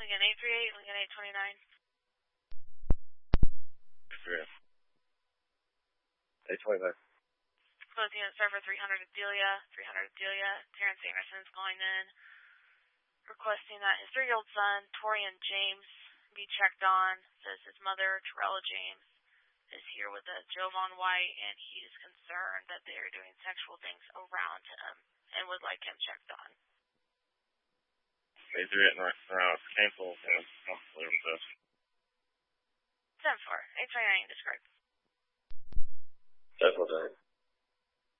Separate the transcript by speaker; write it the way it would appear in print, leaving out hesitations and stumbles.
Speaker 1: Lincoln 838, Lincoln 829.
Speaker 2: 829.
Speaker 1: Closing at server 300 Adelia, 300 Adelia. Terrence Anderson's calling in, requesting that his 3-year-old son, Torian James, be checked on. Says his mother, Torella James, is here with Jovan White, and he is concerned that they are doing sexual things around him and would like him checked on.
Speaker 2: 838 around cancel and comfortable with this.
Speaker 1: 10-4, 829 described.
Speaker 2: 10-4.